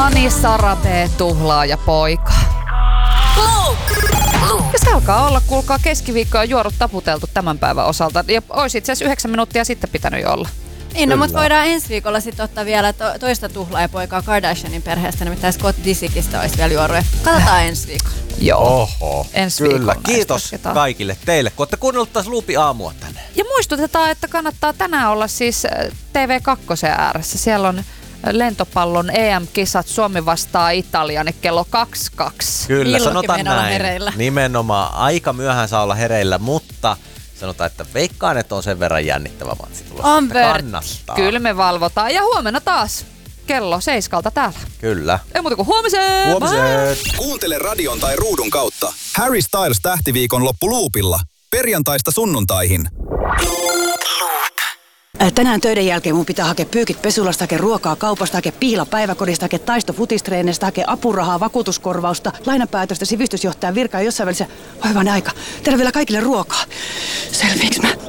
Ani Sarabee, tuhlaaja poika. Ja se alkaa olla, kuulkaa, keskiviikkoa juorut taputeltu tämän päivän osalta. Ja olisi itse asiassa 9 minuuttia sitten pitänyt jo olla. Niin, no, mutta voidaan ensi viikolla sitten ottaa vielä toista tuhlaajapoikaa Kardashianin perheestä, nimittäin Scott Disickistä olisi vielä juoruja. Katsotaan ensi viikolla. Joo. Oho, ensi kyllä. viikolla. Kiitos kaikille teille, kun olette kuunnellut taas Luupin aamua tänne. Ja muistutetaan, että kannattaa tänään olla siis TV2 ääressä. Siellä on lentopallon EM-kisat Suomi vastaa Italia, niin kello 22. Kyllä, Milloinkin sanotaan meidän olla näin. hereillä. Nimenomaan aika myöhään saa olla hereillä, mutta sanotaan, että veikkaan, että on sen verran jännittävä matsi tulossa. On kannattaa. Kyllä me valvotaan. Ja huomenna taas kello 7 täällä. Kyllä. Ei muuta kuin huomiseen! Huomiset! Kuuntele radion tai ruudun kautta Harry Styles -tähtiviikonloppu Loopilla. Perjantaista sunnuntaihin. Tänään töiden jälkeen mun pitää hakea pyykit pesulasta, hakea ruokaa kaupasta, hakea pihla päiväkodista, hakea taisto futistreenistä, hakea apurahaa, vakuutuskorvausta, lainapäätöstä, sivistysjohtajan virkaa jossain välissä. Hyvän aika. Tehdään vielä kaikille ruokaa. Selviiks mä?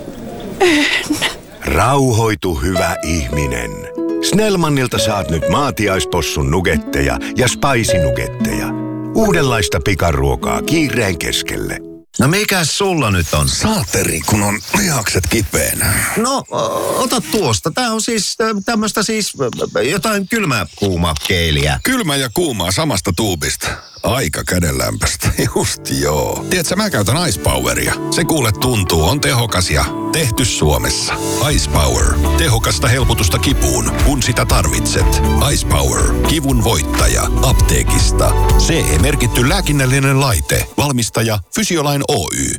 Rauhoitu, hyvä ihminen. Snellmanilta saat nyt maatiaispossun nugetteja ja spicy-nugetteja. Uudenlaista pikaruokaa kiireen keskelle. No mikäs sulla nyt on? Saateri, kun on lihakset kipeänä. No, ota tuosta. Tää on siis tämmöstä siis jotain kylmää kuuma keeliä. Kylmä ja kuumaa samasta tuubista. Aika kädenlämpöstä. Just joo. Tiedätkö, mä käytän Ice Poweria. Se kuule tuntuu, on tehokas ja tehty Suomessa. Ice Power. Tehokasta helpotusta kipuun, kun sitä tarvitset. Ice Power. Kivun voittaja. Apteekista. CE-merkitty lääkinnällinen laite. Valmistaja Fysiolain Oy.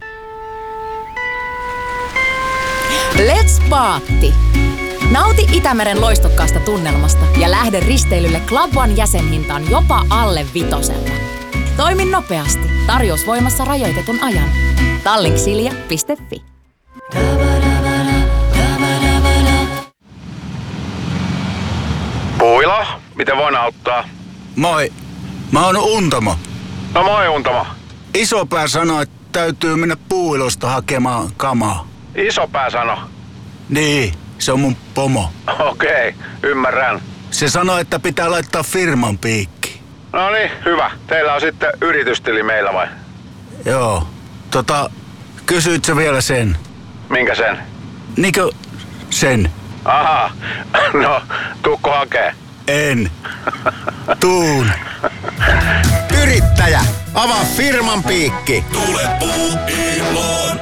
Let's Paatti! Nauti Itämeren loistokkaasta tunnelmasta ja lähde risteilylle Club One -jäsenhintaan jopa alle 5. Toimi nopeasti. Tarjous voimassa rajoitetun ajan. Tallinksilja.fi. Puila, miten voin auttaa? Moi, mä oon Untamo. No moi Untamo. Isopää sanoi, että täytyy mennä Puuilosta hakemaan kamaa. Isopää sano? Niin, se on mun pomo. Okei, ymmärrän. Se sanoi, että pitää laittaa firman piikki. No niin, hyvä. Teillä on sitten yritystili meillä vai? Joo, kysyit sä vielä sen? Minkä sen? Niinkö sen? Aha, no tuukko hakee? En. Tuun. Yrittäjä, avaa firman piikki. Tule Puuiloon.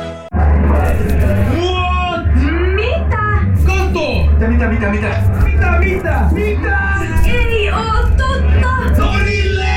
Mitä? Ei oo totta! Torille!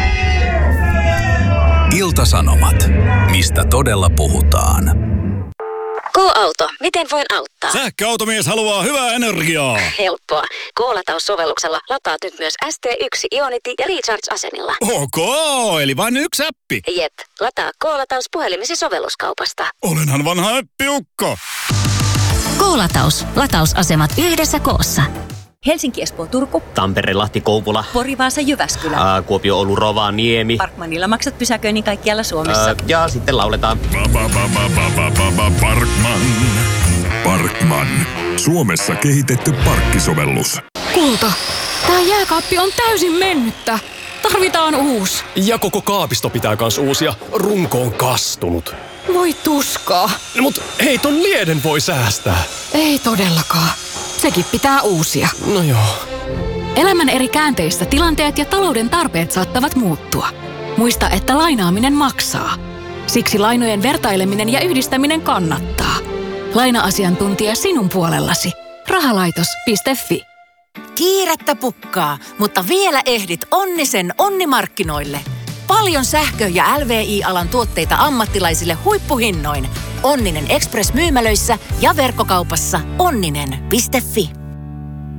Ilta-Sanomat. Mistä todella puhutaan? K-auto. Miten voin auttaa? Sähköautomies haluaa hyvää energiaa. Helppoa. K-lataus-sovelluksella lataat nyt myös ST1, Ionity ja Recharge-asemilla. Ok, eli vain yksi appi. Jep. Lataa K-lataus puhelimesi sovelluskaupasta. Olenhan vanha äppiukko. K-lataus. Latausasemat yhdessä koossa. Helsinki, Espoo, Turku. Tampere, Lahti, Kouvola. Pori, Vaasa, Jyväskylä. Kuopio, Oulu, Rovaniemi. Parkmanilla maksat pysäköinnin kaikkialla Suomessa. Ja sitten lauletaan. Parkman. Suomessa kehitetty parkkisovellus. Kulta, tää jääkaappi on täysin mennyttä. Tarvitaan uusi. Ja koko kaapisto pitää kans uusia. Runko on kastunut. Voi tuskaa. Mut hei, ton lieden voi säästää. Ei todellakaan. Sekin pitää uusia. No joo. Elämän eri käänteissä tilanteet ja talouden tarpeet saattavat muuttua. Muista, että lainaaminen maksaa. Siksi lainojen vertaileminen ja yhdistäminen kannattaa. Laina-asiantuntija sinun puolellasi. Rahalaitos.fi. Kiirettä pukkaa, mutta vielä ehdit Onnisen Onnimarkkinoille. Paljon sähkö- ja LVI-alan tuotteita ammattilaisille huippuhinnoin. Onninen Express-myymälöissä ja verkkokaupassa onninen.fi.